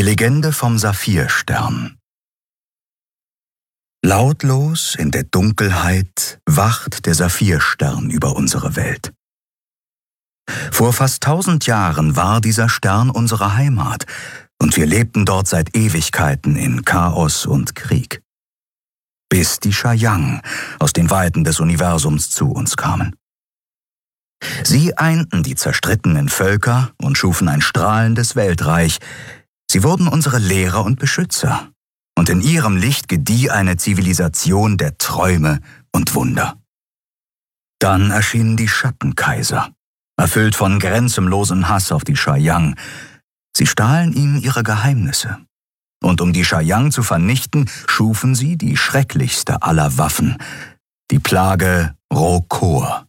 Die Legende vom Saphirstern. Lautlos in der Dunkelheit wacht der Saphirstern über unsere Welt. Vor fast 1000 Jahren war dieser Stern unsere Heimat und wir lebten dort seit Ewigkeiten in Chaos und Krieg. Bis die Chayang aus den Weiten des Universums zu uns kamen. Sie einten die zerstrittenen Völker und schufen ein strahlendes Weltreich. Sie wurden unsere Lehrer und Beschützer. Und in ihrem Licht gedieh eine Zivilisation der Träume und Wunder. Dann erschienen die Schattenkaiser, erfüllt von grenzenlosem Hass auf die Chayang. Sie stahlen ihnen ihre Geheimnisse. Und um die Chayang zu vernichten, schufen sie die schrecklichste aller Waffen, die Plage Rokor.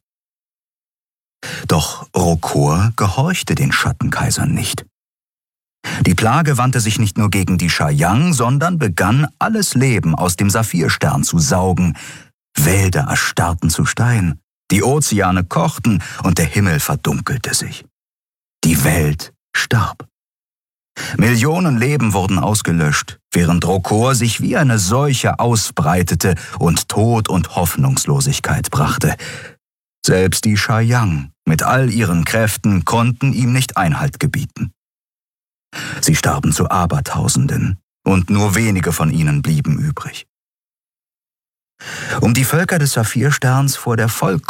Doch Rokor gehorchte den Schattenkaisern nicht. Die Plage wandte sich nicht nur gegen die Chayang, sondern begann, alles Leben aus dem Saphirstern zu saugen. Wälder erstarrten zu Stein, die Ozeane kochten und der Himmel verdunkelte sich. Die Welt starb. Millionen Leben wurden ausgelöscht, während Rokor sich wie eine Seuche ausbreitete und Tod und Hoffnungslosigkeit brachte. Selbst die Chayang mit all ihren Kräften konnten ihm nicht Einhalt gebieten. Sie starben zu Abertausenden, und nur wenige von ihnen blieben übrig. Um die Völker des Saphirsterns vor der